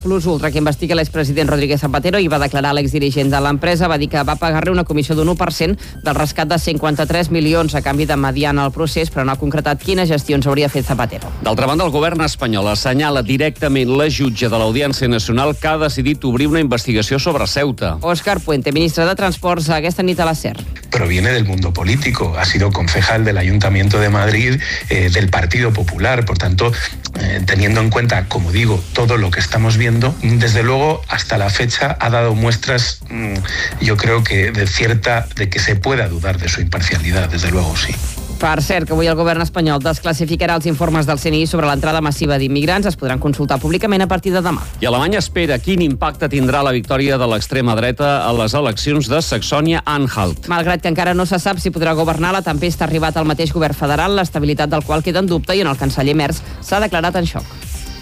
Plus Ultra, que investiga l'expresident Rodríguez Zapatero i va declarar l'exdirigent de l'empresa, va dir que va pagar-li una comissió d'1% del rescat de 53 milions a canvi de mediar el procés, però no ha concretat quines gestions hauria fet Zapatero. D'altra banda, el govern espanyol assenyala directament la jutge de l'Audiència Nacional que ha decidit obrir una investigació sobre Ceuta. Óscar Puente, ministre de Transports, aquesta nit a la SER. Proviene del mundo político, ha sido concejal del Ayuntamiento de Madrid, del Partido Popular, por tanto, teniendo en cuenta, como digo, todo lo que estamos viendo, desde luego, hasta la fecha ha dado muestras, yo creo que de que se pueda dudar de su imparcialidad, desde luego sí. Per cert, que avui el govern espanyol desclassificarà els informes del CNI sobre l'entrada massiva d'immigrants. Es podran consultar públicament a partir de demà. I Alemanya espera quin impacte tindrà la victòria de l'extrema dreta a les eleccions de Saxònia-Anhalt. Malgrat que encara no se sap si podrà governar, la tempesta ha arribat al mateix govern federal, l'estabilitat del qual queda en dubte i en el canceller Merz s'ha declarat en xoc.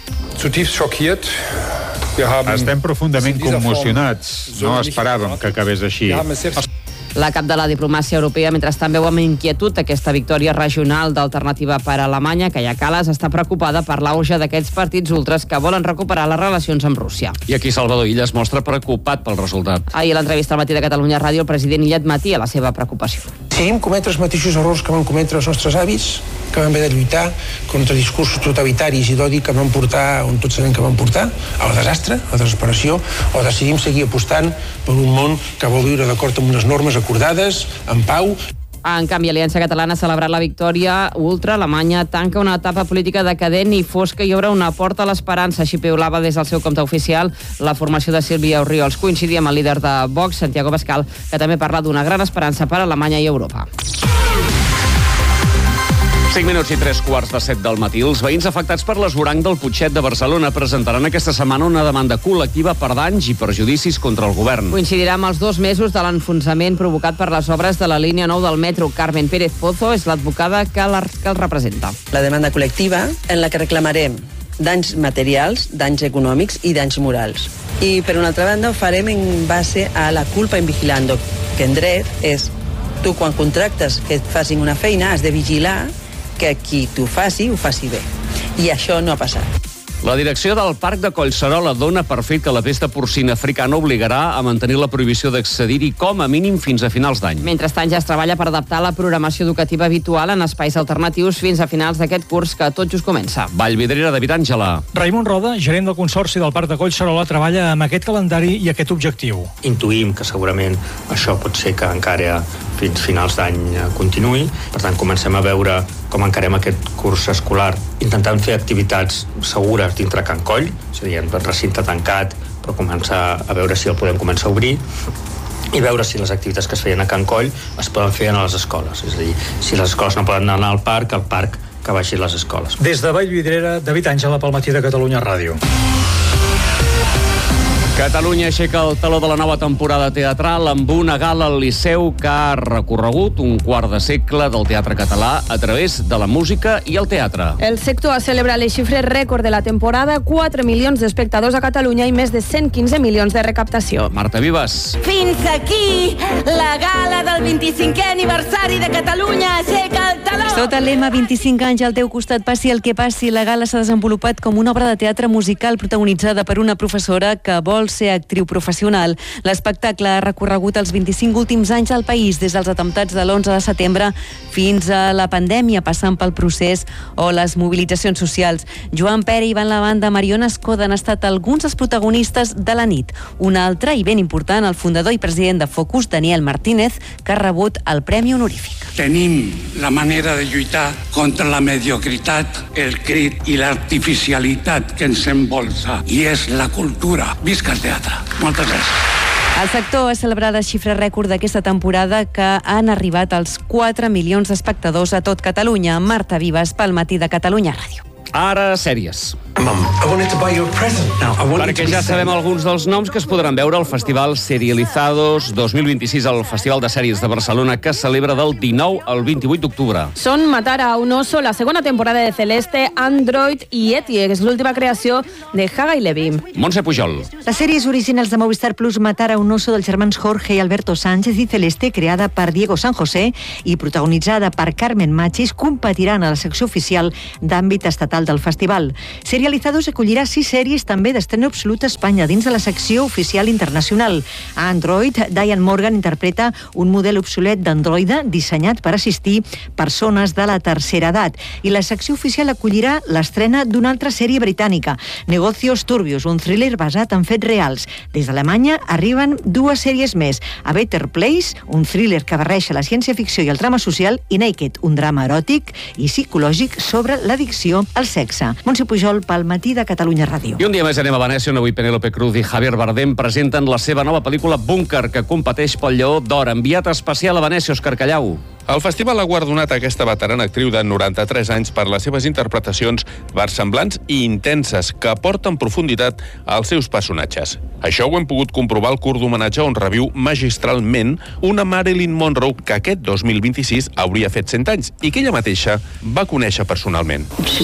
Estem profundament commocionats. No esperàvem que acabés així. La cap de la diplomàcia europea, mentrestant, veu amb inquietud aquesta victòria regional d'Alternativa per a Alemanya, que ja Calas està preocupada per l'auge d'aquests partits ultres que volen recuperar les relacions amb Rússia. I aquí Salvador Illa es mostra preocupat pel resultat. Ahir a l'entrevista al Matí de Catalunya Ràdio, el president Illa admetia la seva preocupació. Seguim cometre els mateixos errors que van cometre els nostres avis, que van haver de lluitar contra discursos totalitaris i d'odi que van portar, on tots sabem que van portar, al desastre, a la desesperació, o decidim seguir apostant per un món que vol viure d'acord amb unes normes acordades, en pau. En canvi, Aliança Catalana ha celebrat la victòria ultra. Alemanya tanca una etapa política decadent i fosca i obre una porta a l'esperança. Així piulava des del seu compte oficial la formació de Sílvia Orriols. Coincidia amb el líder de Vox, Santiago Abascal, que també parla d'una gran esperança per a Alemanya i Europa. 5 minuts i 3:15 del matí. Els veïns afectats per l'esvoranc del Putxet de Barcelona presentaran aquesta setmana una demanda col·lectiva per danys i perjudicis contra el govern. Coincidirà amb els 2 mesos de l'enfonsament provocat per les obres de la línia 9 del metro. Carmen Pérez Pozo és l'advocada que el representa. La demanda col·lectiva en la que reclamarem danys materials, danys econòmics i danys morals. I, per una altra banda, ho farem en base a la culpa in vigilando, que en dret és tu, quan contractes que et facin una feina, has de vigilar que qui t'ho faci, ho faci bé. I això no ha passat. La direcció del Parc de Collserola dona per fet que la pesta porcina africana obligarà a mantenir la prohibició d'accedir-hi com a mínim fins a finals d'any. Mentrestant, ja es treballa per adaptar la programació educativa habitual en espais alternatius fins a finals d'aquest curs que tot just comença. Vallvidrera, David Àngela. Raimon Roda, gerent del Consorci del Parc de Collserola, treballa amb aquest calendari i aquest objectiu. Intuïm que segurament això pot ser que encara fins finals d'any continuï. Per tant, comencem a veure com encarem aquest curs escolar, intentant fer activitats segures dintre Can Coll, és a dir, en recinte tancat, però començar a veure si el podem començar a obrir i veure si les activitats que es feien a Can Coll es poden fer a les escoles. És a dir, si les escoles no poden anar al parc que vagi a les escoles. Des de Vallvidrera, David Àngela, pel Matí de Catalunya Ràdio. Catalunya aixeca el teló de la nova temporada teatral amb una gala al Liceu que ha recorregut un quart de segle del teatre català a través de la música i el teatre. El sector ha celebrat les xifres rècord de la temporada, 4 milions d'espectadors a Catalunya i més de 115 milions de recaptació. Marta Vives. Fins aquí la gala del 25è aniversari de Catalunya aixeca el teló. Sota el lema 25 anys al teu costat, passi el que passi, la gala s'ha desenvolupat com una obra de teatre musical protagonitzada per una professora que vol ser actriu professional. L'espectacle ha recorregut els 25 últims anys al país, des dels atemptats de l'11 de setembre fins a la pandèmia, passant pel procés o les mobilitzacions socials. Joan Pere i Ivan Lavanda, Mariona Escoda han estat alguns dels protagonistes de la nit. Un altre, i ben important, el fundador i president de Focus, Daniel Martínez, que ha rebut el Premi Honorífic. Tenim la manera de lluitar contra la mediocritat, el crit i l'artificialitat que ens envolta, i és la cultura. Visca el teatre. Moltes gràcies. El sector ha celebrat les xifres rècord d'aquesta temporada que han arribat als 4 milions d'espectadors a tot Catalunya. Marta Vives, pel Matí de Catalunya Ràdio. Ara, sèries. Mom, I wanted to buy you a present. Now, I want Perquè ja sabem alguns dels noms que es podran veure al Festival Serializados 2026, el Festival de Sèries de Barcelona, que es celebra del 19 al 28 d'octubre. Són Matar a un oso, la segona temporada de Celeste, Android i Eti, que és l'última creació de Haga i Levi. Montse Pujol. Les sèries originals de Movistar Plus, Matar a un oso, dels germans Jorge i Alberto Sánchez, i Celeste, creada per Diego San José i protagonitzada per Carmen Machis, competiran a la secció oficial d'àmbit estatal total del festival. Serializados acollirà 6 sèries també d'estrena absoluta a Espanya dins de la secció oficial internacional. A Android, Diane Morgan interpreta un model obsolet d'androide dissenyat per assistir persones de la tercera edat. I la secció oficial acollirà l'estrena d'una altra sèrie britànica, Negocios Turbios, un thriller basat en fets reals. Des d'Alemanya arriben 2 sèries més, A Better Place, un thriller que barreja la ciència-ficció i el drama social, i Naked, un drama eròtic i psicològic sobre l'addicció al sexe. Montse Pujol, pel Matí de Catalunya Ràdio. I un dia més anem a Venècia, on avui Penélope Cruz i Javier Bardem presenten la seva nova pel·lícula Búnquer, que competeix pel Lleó d'Or. Enviat especial a Venècia, Òscar Callau. El festival ha guardonat aquesta veterana actriu de 93 anys per les seves interpretacions versemblants i intenses que aporten profunditat als seus personatges. Això ho hem pogut comprovar al curt d'homenatge on reviu magistralment una Marilyn Monroe que aquest 2026 hauria fet 100 anys i que ella mateixa va conèixer personalment.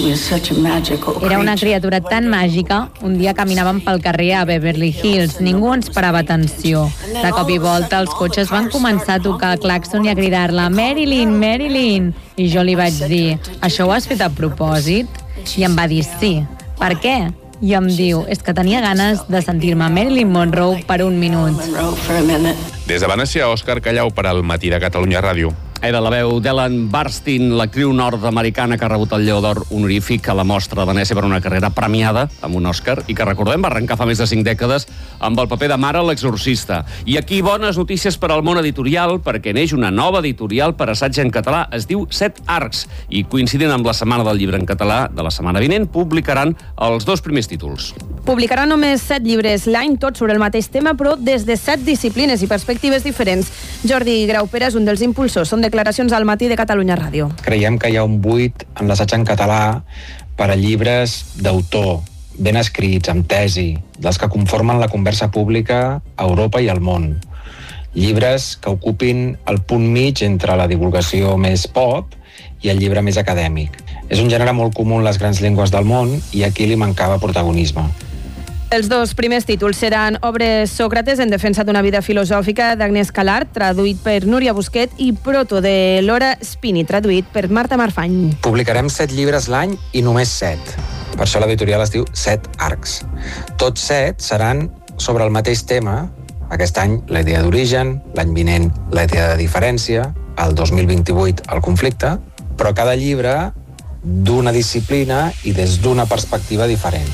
Era una criatura tan màgica. Un dia caminàvem pel carrer a Beverly Hills. Ningú ens parava atenció. De cop i volta els cotxes van començar a tocar el clàxon i a cridar-la Marilyn, Marilyn. I jo li vaig dir, això ho has fet a propòsit? I em va dir sí. Per què? I em diu, és que tenia ganes de sentir-me Marilyn Monroe per un minut. Des de Venècia, Òscar Callau per al Matí de Catalunya Ràdio. Era la veu d'Ellen Burstyn, l'actriu nord-americana que ha rebut el Lleó d'Or honorífic a la Mostra de Venècia per una carrera premiada amb un Òscar i que, recordem, va arrencar fa més de 5 dècades amb el paper de Mare l'exorcista. I aquí bones notícies per al món editorial, perquè neix una nova editorial per assaig en català. Es diu 7 Arcs i, coincidint amb la Setmana del Llibre en Català de la setmana vinent, publicaran els 2 primers títols. Publicarà només 7 llibres l'any, tots sobre el mateix tema, però des de 7 disciplines i perspectives diferents. Jordi Graupera és un dels impulsors. Són declaracions al Matí de Catalunya Ràdio. Creiem que hi ha un buit en l'assaig en català per a llibres d'autor, ben escrits, amb tesi, dels que conformen la conversa pública a Europa i al món. Llibres que ocupin el punt mig entre la divulgació més pop i el llibre més acadèmic. És un gènere molt comú en les grans llengües del món i aquí li mancava protagonisme. Els 2 primers títols seran Obres Sòcrates en defensa d'una vida filosòfica d'Agnès Calart, traduït per Núria Busquet, i Proto de Laura Spini, traduït per Marta Marfany. Publicarem 7 llibres l'any i només 7. Per això l'editorial es diu 7 Arcs. Tots 7 seran sobre el mateix tema. Aquest any la idea d'origen, l'any vinent la idea de diferència, el 2028 el conflicte, però cada llibre d'una disciplina i des d'una perspectiva diferent.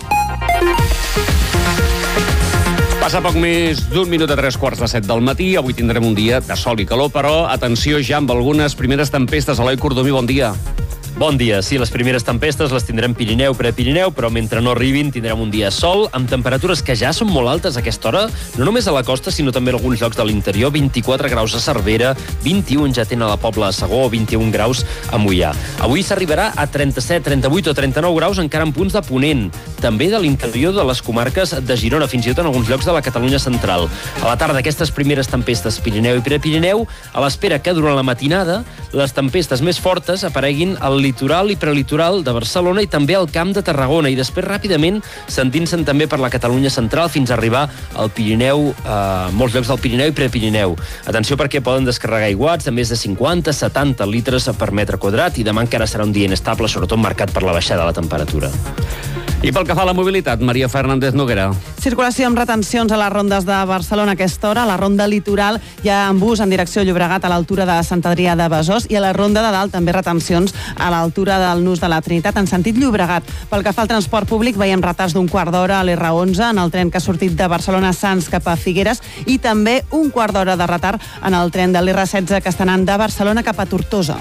Passa poc més d'un minut a 3:45 del matí. Avui tindrem un dia de sol i calor, però atenció ja amb algunes primeres tempestes. Eloi Cordomí, bon dia. Bon dia. Sí, les primeres tempestes les tindrem Pirineu, Prepirineu, però mentre no arribin tindrem un dia sol, amb temperatures que ja són molt altes a aquesta hora, no només a la costa, sinó també en alguns llocs de l'interior. 24 graus a Cervera, 21 ja tenen a la Pobla de Segó, 21 graus a Moià. Avui s'arribarà a 37, 38 o 39 graus encara en punts de ponent, també de l'interior de les comarques de Girona, fins i tot en alguns llocs de la Catalunya central. A la tarda, aquestes primeres tempestes Pirineu i Prepirineu, a l'espera que durant la matinada les tempestes més fortes apareguin al litoral i prelitoral de Barcelona i també al Camp de Tarragona, i després ràpidament s'endinsen també per la Catalunya central fins a arribar al Pirineu, molts llocs del Pirineu i Prepirineu. Atenció, perquè poden descarregar aiguats de més de 50-70 litres per metre quadrat, i demà encara serà un dia inestable, sobretot marcat per la baixada de la temperatura. I pel que fa a la mobilitat, Maria Fernández Noguera. Circulació amb retencions a les rondes de Barcelona a aquesta hora. A la ronda litoral hi ha en bus en direcció a Llobregat a l'altura de Sant Adrià de Besòs, i a la ronda de dalt també retencions a l'altura del Nus de la Trinitat en sentit Llobregat. Pel que fa al transport públic, veiem retards d'un quart d'hora a l'R11 en el tren que ha sortit de Barcelona a Sants cap a Figueres, i també un quart d'hora de retard en el tren de l'R16 que està anant de Barcelona cap a Tortosa.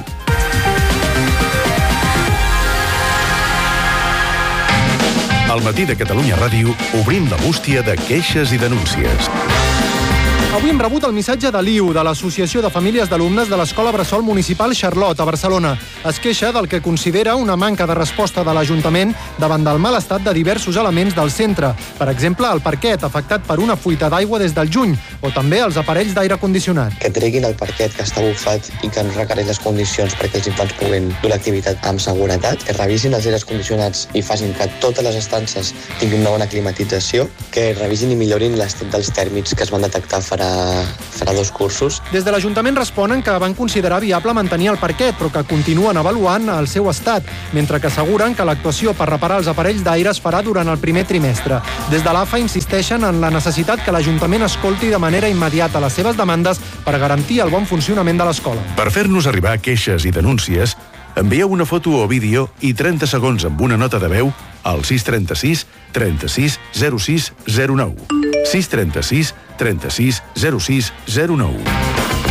Al Matí de Catalunya Ràdio obrim la bústia de queixes i denúncies. Avui hem rebut el missatge de l'IU, de l'Associació de Famílies d'Alumnes de l'Escola Bressol Municipal Charlot, a Barcelona. Es queixa del que considera una manca de resposta de l'Ajuntament davant del mal estat de diversos elements del centre. Per exemple, el parquet, afectat per una fuita d'aigua des del juny, o també els aparells d'aire condicionat. Que treguin el parquet, que està bufat i que no requereix les condicions perquè els infants puguin dur l'activitat amb seguretat, que revisin els aires condicionats i facin que totes les estances tinguin una bona climatització, que revisin i millorin l'estat dels tèrmics que es van detectar farà farà 2 cursos. Des de l'Ajuntament responen que van considerar viable mantenir el parquet, però que continuen avaluant el seu estat, mentre que asseguren que l'actuació per reparar els aparells d'aire es farà durant el primer trimestre. Des de l'AFA insisteixen en la necessitat que l'Ajuntament escolti de manera immediata les seves demandes per garantir el bon funcionament de l'escola. Per fer-nos arribar queixes i denúncies, envieu una foto o vídeo i 30 segons amb una nota de veu al 636 36 06 09. 636 36 06 09.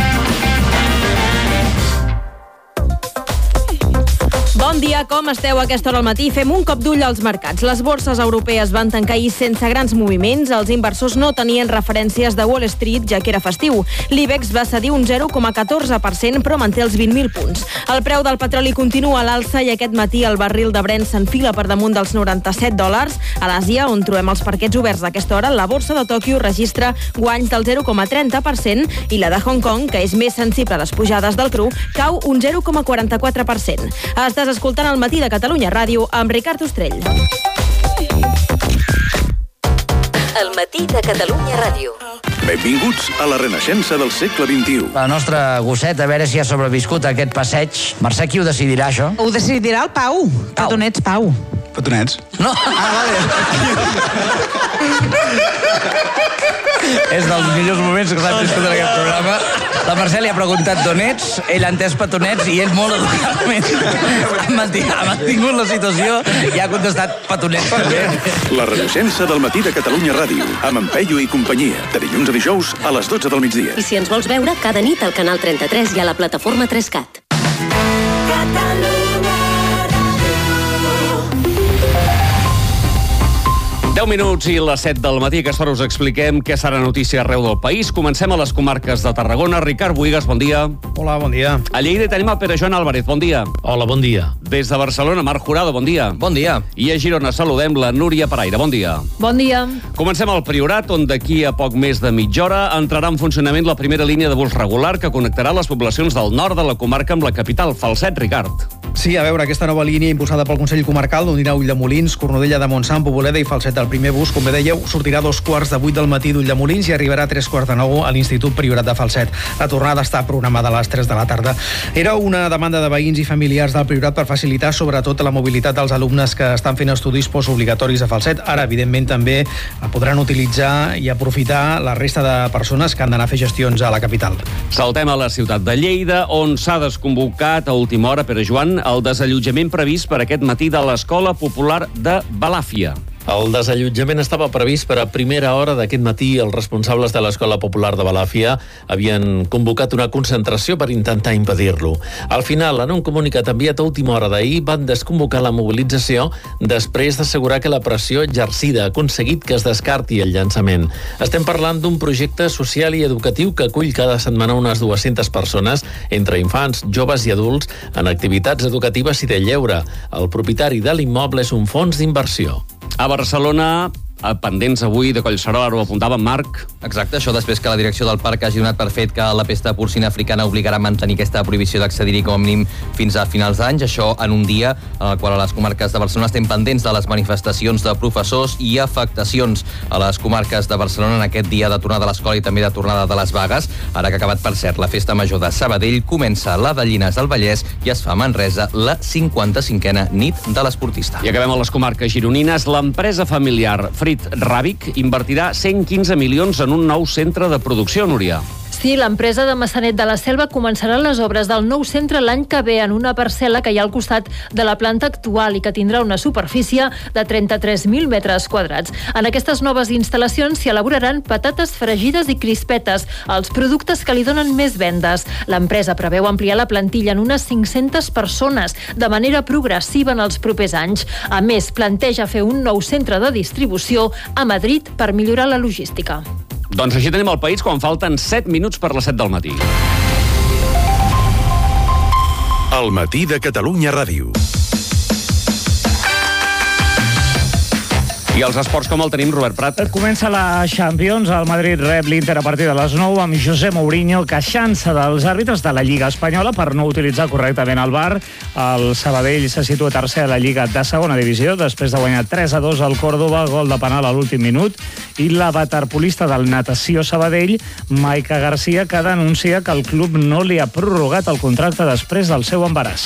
Bon dia, com esteu a aquesta hora al matí? Fem un cop d'ull als mercats. Les borses europees van tancar ahir sense grans moviments. Els inversors no tenien referències de Wall Street, ja que era festiu. L'IBEX va cedir un 0,14%, però manté els 20.000 punts. El preu del petroli continua a l'alça i aquest matí el barril de Brent s'enfila per damunt dels $97. A l'Àsia, on trobem els parquets oberts a aquesta hora, la borsa de Tòquio registra guanys del 0,30% i la de Hong Kong, que és més sensible a les pujades del cru, cau un 0,44%. Estàs escoltant el Matí de Catalunya Ràdio amb Ricard Ostrell. El Matí de Catalunya Ràdio. Benvinguts a la renaixença del segle XXI. La nostra gosseta, a veure si ha sobreviscut a aquest passeig. Mercè, qui ho decidirà, això? Ho decidirà el Pau. Petonets, Pau. Petonets? No. És dels millors moments que s'han viscut en aquest programa. La Mercè li ha preguntat d'on ets, ell ha entès petonets i ell molt educadament ha mantingut la situació i ha contestat petonets. La renaixença del Matí de Catalunya Ràdio, amb en Peyu i companyia, de dilluns a dijous a les 12 del migdia. I si ens vols veure, cada nit al canal 33 i a la plataforma 3CAT. 10 minuts i les 7 del matí. A aquesta hora us expliquem què serà notícia arreu del país. Comencem a les comarques de Tarragona. Ricard Buigas, bon dia. Hola, bon dia. A Lleida tenim el Pere Joan Álvarez, bon dia. Hola, bon dia. Des de Barcelona, Marc Jurado, bon dia. Bon dia. I a Girona saludem la Núria Paraire, bon dia. Bon dia. Comencem al Priorat, on d'aquí a poc més de mitja hora entrarà en funcionament la primera línia de bus regular que connectarà les poblacions del nord de la comarca amb la capital, Falset, Ricard. Sí, a veure, aquesta nova línia impulsada pel Consell Comarcal unirà Ulldemolins, Cornudella de Montsant, Poboleda i Falset. El primer bus, com bé dèieu, sortirà a 2:15 del matí d'Ulldemolins i arribarà a 3:45 a l'Institut Priorat de Falset. La tornada està programada a les 3 de la tarda. Era una demanda de veïns i familiars del Priorat per facilitar sobretot la mobilitat dels alumnes que estan fent estudis postobligatoris a Falset. Ara, evidentment, també la podran utilitzar i aprofitar la resta de persones que han d'anar a fer gestions a la capital. Saltem a la ciutat de Lleida, on s'ha desconvocat a última hora, Pere Joan, el desallotjament previst per aquest matí de l'Escola Popular de Balàfia. El desallotjament estava previst per a primera hora d'aquest matí. Els responsables de l'Escola Popular de Balàfia havien convocat una concentració per intentar impedir-lo. Al final, en un comunicat enviat a última hora d'ahir, van desconvocar la mobilització després d'assegurar que la pressió exercida ha aconseguit que es descarti el llançament. Estem parlant d'un projecte social i educatiu que acull cada setmana unes 200 persones, entre infants, joves i adults, en activitats educatives i de lleure. El propietari de l'immoble és un fons d'inversió. A Barcelona, pendents avui de Collserola, ara ho apuntava en Marc. Exacte, això després que la direcció del parc hagi donat per fet que la pesta porcina africana obligarà a mantenir aquesta prohibició d'accedir-hi com a mínim fins a finals d'any. Això en un dia en el qual a les comarques de Barcelona estem pendents de les manifestacions de professors i afectacions a les comarques de Barcelona en aquest dia de tornada a l'escola i també de tornada de les vagues. Ara que ha acabat, per cert, la festa major de Sabadell, comença la de Llinars del Vallès i es fa a Manresa la 55a nit de l'esportista. I acabem a les comarques gironines. L'empresa familiar Frit Ràbic invertirà 115 milions en un nou centre de producció, Núria. Sí, l'empresa de Massanet de la Selva començarà les obres del nou centre l'any que ve en una parcel·la que hi ha al costat de la planta actual i que tindrà una superfície de 33.000 metres quadrats. En aquestes noves instal·lacions s'hi elaboraran patates fregides i crispetes, els productes que li donen més vendes. L'empresa preveu ampliar la plantilla en unes 500 persones de manera progressiva en els propers anys. A més, planteja fer un nou centre de distribució a Madrid per millorar la logística. Doncs així tenim el país quan falten 7 minuts per les 7 del matí. El Matí de Catalunya Ràdio. I els esports com el tenim, Robert Prat? Comença la Champions. El Madrid rep l'Inter a partir de les 9 amb José Mourinho queixant-se dels àrbitres de la Lliga Espanyola per no utilitzar correctament el VAR. El Sabadell se situa tercer a la Lliga de segona divisió després de guanyar 3-2 al Córdoba, gol de penal a l'últim minut. I la waterpolista del Natació Sabadell, Maica Garcia, que denuncia que el club no li ha prorrogat el contracte després del seu embaràs.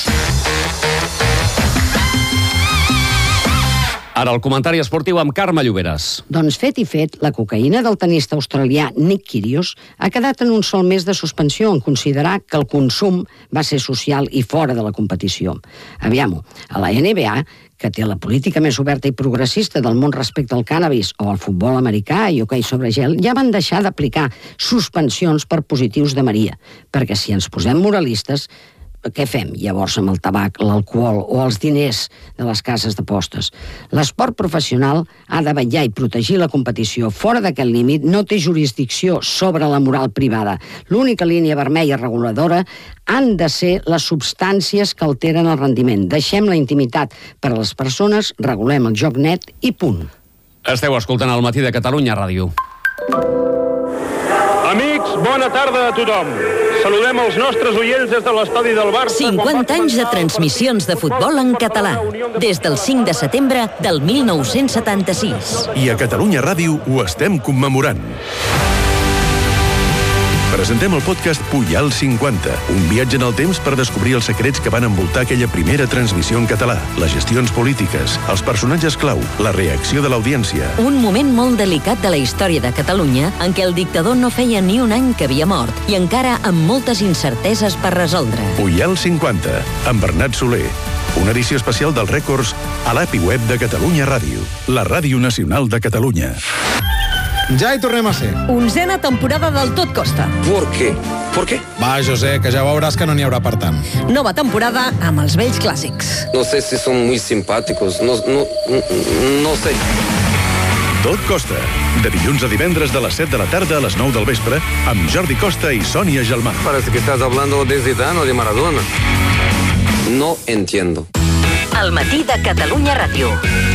Ara el comentari esportiu amb Carme Lloberes. Doncs fet i fet, la cocaïna del tenista australià Nick Kyrgios ha quedat en un sol mes de suspensió en considerar que el consum va ser social i fora de la competició. Aviam-ho, a la NBA, que té la política més oberta i progressista del món respecte al cànnabis, o al futbol americà i hoquei sobre gel, ja van deixar d'aplicar suspensions per positius de Maria, perquè si ens posem moralistes, què fem llavors amb el tabac, l'alcohol o els diners de les cases d'apostes? L'esport professional ha de vetllar i protegir la competició. Fora d'aquest límit no té jurisdicció sobre la moral privada. L'única línia vermella reguladora han de ser les substàncies que alteren el rendiment. Deixem la intimitat per a les persones, regulem el joc net i punt. Esteu escoltant el Matí de Catalunya Ràdio. Amics, bona tarda a tothom. Saludem els nostres oients des de l'estadi del Barça. 50 anys de transmissions de futbol en català. Des del 5 de setembre del 1976. I a Catalunya Ràdio ho estem commemorant. Presentem el podcast Pujal 50, un viatge en el temps per descobrir els secrets que van envoltar aquella primera transmissió en català, les gestions polítiques, els personatges clau, la reacció de l'audiència. Un moment molt delicat de la història de Catalunya en què el dictador no feia ni un any que havia mort i encara amb moltes incerteses per resoldre. Pujal 50, amb Bernat Soler. Una edició especial dels rècords a l'API web de Catalunya Ràdio, la Ràdio Nacional de Catalunya. Ja hi tornem a ser. 11a temporada del Tot Costa. ¿Por qué? ¿Por qué? Va, José, que ja veuràs que no n'hi haurà per tant. Nova temporada amb els vells clàssics. No sé si son muy simpáticos, no sé. Tot Costa, de dilluns a divendres de les 7 de la tarda a les 9 del vespre, amb Jordi Costa i Sònia Gelmà. Parece que estás hablando de Zidane o de Maradona. No entiendo. El Matí de Catalunya Ràdio.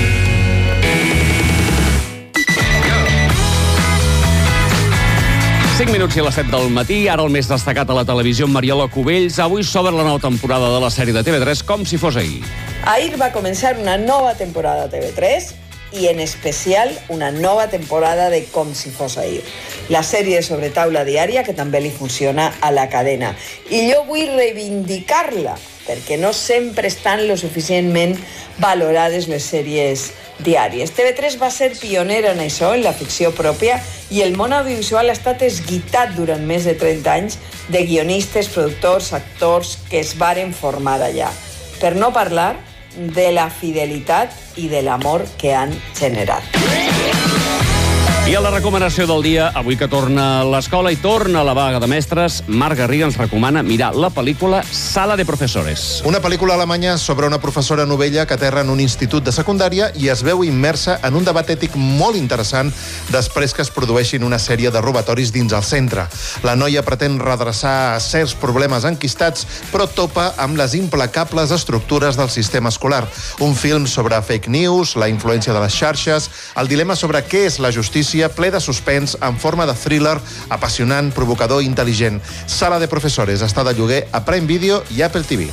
5 minuts i a les 7 del matí, ara el més destacat a la televisió amb Mariola Cubells. Avui s'obre la nova temporada de la sèrie de TV3 com si fos ahir. Ahir va començar una nova temporada de TV3 i en especial una nova temporada de Com si fos ahir. La sèrie sobre taula diària que també li funciona a la cadena. I jo vull reivindicar-la perquè no sempre estan lo suficientment valorades les sèries diàries. TV3 va ser pionera en això, en la ficció pròpia, i el món audiovisual ha estat esguitat durant més de 30 anys de guionistes, productors, actors que es varen formar allà. Per no parlar de la fidelitat i de l'amor que han generat. I a la recomanació del dia, avui que torna l'escola i torna la vaga de mestres, Marc Garriga ens recomana mirar la pel·lícula Sala de Profesores. Una pel·lícula alemanya sobre una professora novella que aterra en un institut de secundària i es veu immersa en un debat ètic molt interessant després que es produeixin una sèrie de robatoris dins el centre. La noia pretén redreçar certs problemes enquistats, però topa amb les implacables estructures del sistema escolar. Un film sobre fake news, la influència de les xarxes, el dilema sobre què és la justícia, ple de suspens en forma de thriller apassionant, provocador i intel·ligent. Sala de Profesores està de lloguer a Prime Video i Apple TV.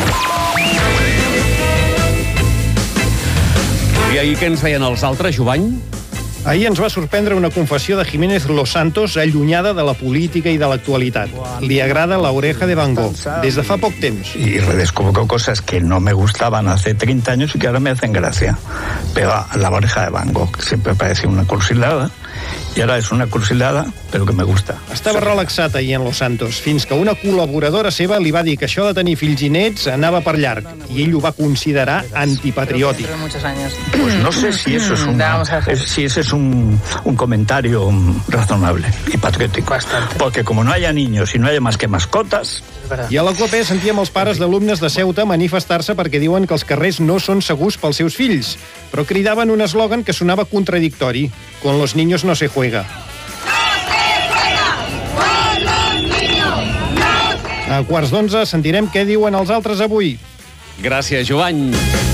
I ahir què ens feien els altres, Jovany? Ahir ens va sorprendre una confessió de Jiménez Los Santos allunyada de la política i de l'actualitat. Li agrada La oreja de Van Gogh, des de fa poc temps. Y redescubro cosas que no me gustaban hace 30 años y que ahora me hacen gracia. Pero La oreja de Van Gogh siempre parecía una cursilada i ara és una cursilada, però que me gusta. Estava relaxat ahir en Los Santos, fins que una col·laboradora seva li va dir que això de tenir fills i nets anava per llarg, i ell ho va considerar antipatriòtic. Pues no sé si eso es un comentario razonable y patriótico. Porque como no haya niños y no haya más que mascotas... I a la COPE sentíem els pares d'alumnes de Ceuta manifestar-se perquè diuen que els carrers no són segurs pels seus fills, però cridaven un eslògan que sonava contradictori: con los niños no se juega. A 11:15 sentirem què diuen els altres avui. Gràcies, Jovany.